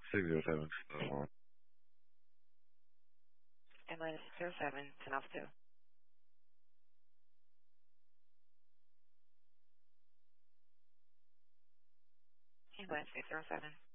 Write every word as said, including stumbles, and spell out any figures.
six zero seven. Uh, Atlanta six zero seven, ten off two. Atlanta six zero seven.